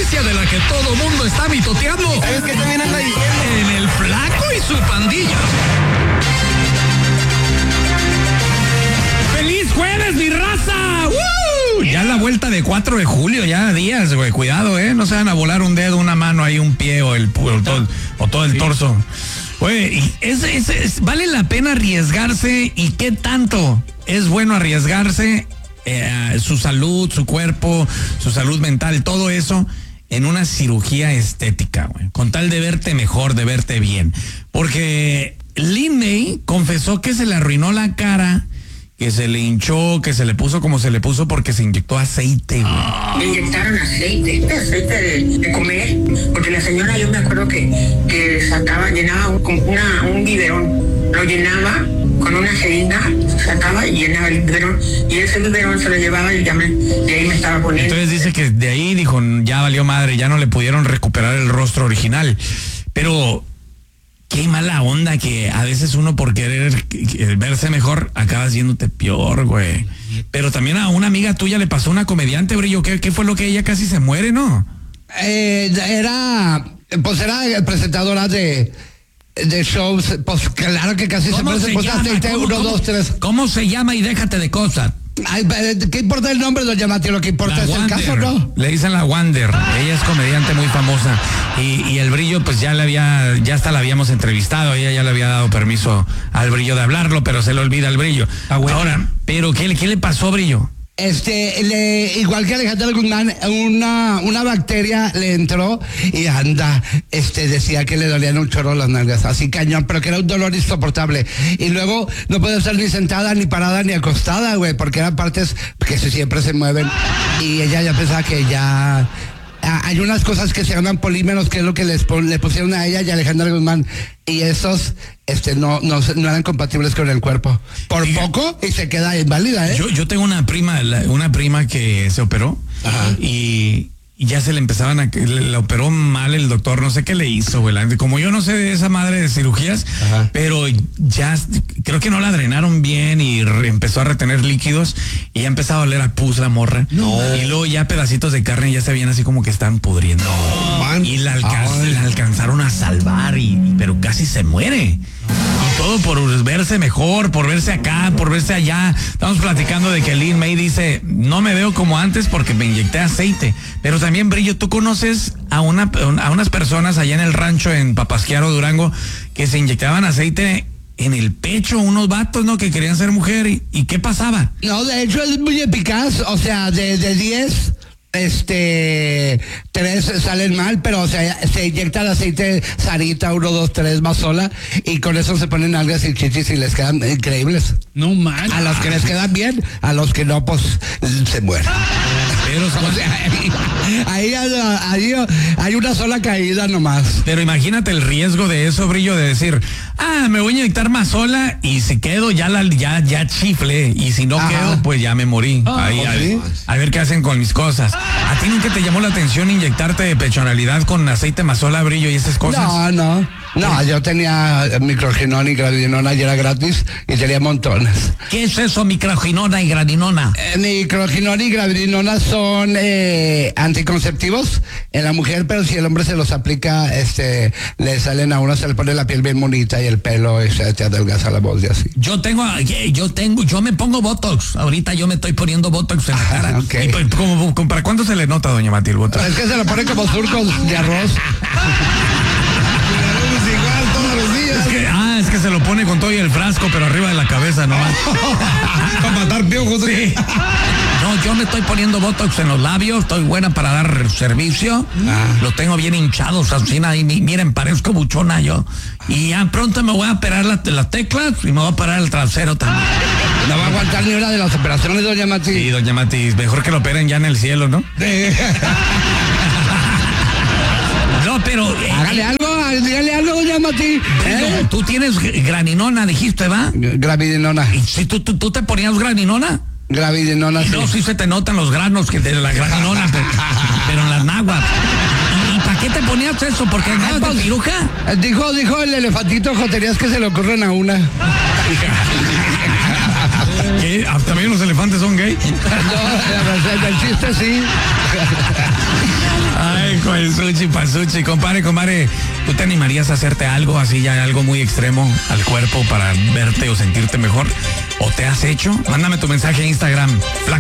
noticia de la que todo mundo está mitoteando. ¿Sabes qué también anda diciendo? En el Flaco y su pandilla. ¡Feliz jueves, mi raza! ¡Woo! Ya la vuelta de 4 de julio, ya días, güey. Cuidado, no se van a volar un dedo, una mano, ahí un pie o todo el torso. Güey, vale la pena arriesgarse. ¿Y qué tanto es bueno arriesgarse? Su salud, su cuerpo, su salud mental, todo eso en una cirugía estética, güey, con tal de verte mejor, de verte bien. Porque Lin May confesó que se le arruinó la cara, que se le hinchó, que se le puso como se le puso porque se inyectó aceite, güey. Me inyectaron aceite de comer, porque la señora, yo me acuerdo que sacaba, llenaba un biberón, lo llenaba con una jeringa, sacaba y llenaba el biberón, y ese biberón se lo llevaba y de ahí me estaba poniendo. Entonces dice que de ahí dijo, ya valió madre, ya no le pudieron recuperar el rostro original. Pero qué mala onda que a veces uno por querer verse mejor acaba haciéndote peor, güey. Pero también a una amiga tuya le pasó, una comediante, Brillo, ¿qué fue lo que ella casi se muere, no? Era presentadora de shows, pues claro que casi se muere, pues aceite 1, 2, 3. ¿Cómo se llama? Y déjate de cosas. Ay, ¿qué importa el nombre, doña Mati? Lo que importa es el caso, ¿no? Le dicen la Wander. Ella es comediante muy famosa. Y el Brillo, pues ya hasta la habíamos entrevistado. Ella ya le había dado permiso al Brillo de hablarlo, pero se le olvida al Brillo. Ahora, ¿pero qué le pasó, Brillo? Igual que Alejandra Guzmán, una bacteria le entró y decía que le dolían un chorro las nalgas, así cañón, pero que era un dolor insoportable. Y luego no puede estar ni sentada, ni parada, ni acostada, güey, porque eran partes que siempre se mueven. Y ella ya pensaba que ya... Hay unas cosas que se llaman polímeros, que es lo que le pusieron a ella y a Alejandra Guzmán, y esos no eran compatibles con el cuerpo. Por poco y se queda inválida, Yo tengo una prima que se operó. Ajá. Y ya se le empezaban le operó mal el doctor, no sé qué le hizo, güey. Como yo no sé de esa madre de cirugías, ajá, pero ya creo que no la drenaron bien y empezó a retener líquidos y ya empezaba a oler a pus la morra. No. Y luego ya pedacitos de carne ya se veían así como que están pudriendo. No. Y la alcanzaron a salvar, pero casi se muere. Y todo por verse mejor, por verse acá, por verse allá. Estamos platicando de que Lin May dice, no me veo como antes porque me inyecté aceite. Pero también, Brillo, tú conoces a unas personas allá en el rancho en Papasquiaro, Durango, que se inyectaban aceite en el pecho, unos vatos, ¿no? Que querían ser mujer. ¿Y qué pasaba? No, de hecho es muy eficaz, o sea, de 10... 3 salen mal, pero o sea, se inyecta el aceite Sarita 1, 2, 3 más sola y con eso se ponen algas y chichis y les quedan increíbles. No man. A los que les quedan bien, a los que no, pues se mueren. Pero o sea, ahí hay una sola caída nomás. Pero imagínate el riesgo de eso, Brillo, de decir, me voy a inyectar más sola y si quedo ya chifle y si no quedo, pues ya me morí. A ver qué hacen con mis cosas. ¿A ti nunca te llamó la atención inyectarte de pechonalidad con aceite mazola, Brillo, y esas cosas? No, yo tenía microginona y gradinona y era gratis y tenía montones. ¿Qué es eso, microginona y gradinona? Microginona y gradinona son anticonceptivos en la mujer, pero si el hombre se los aplica, le salen a uno, se le pone la piel bien bonita y el pelo y se te adelgaza la voz y así. Yo me pongo Botox. Ahorita yo me estoy poniendo Botox en la cara. Okay. ¿Y para cuándo se le nota, doña Mati, el Botox? Es que se lo pone como surcos de arroz. Igual todos los días. Es que se lo pone con todo y el frasco, pero arriba de la cabeza nomás. Para matar piojos. Sí. No, yo me estoy poniendo Botox en los labios, estoy buena para dar servicio. Los tengo bien hinchados, así, y miren, parezco buchona yo. Y ya pronto me voy a operar las teclas y me voy a operar el trasero también. No va a aguantar ni una de las operaciones, doña Mati. Sí, doña Mati, mejor que lo operen ya en el cielo, ¿no? No, pero... dígale algo, doña Mati. Tú tienes graninona, dijiste, ¿va? Gravidinona. ¿Y si tú te ponías graninona? Gravidinona, sí. No, sí se te notan los granos de la graninona, pero en las naguas. ¿Y para qué te ponías eso? ¿Porque andabas de piruja? Dijo el elefantito joterías que se le ocurren a una. ¿Qué? ¿También los elefantes son gay? No, el chiste sí. Ay, el sushi, pasuchi. Compadre, ¿tú te animarías a hacerte algo así, ya algo muy extremo al cuerpo para verte o sentirte mejor? ¿O te has hecho? Mándame tu mensaje a Instagram,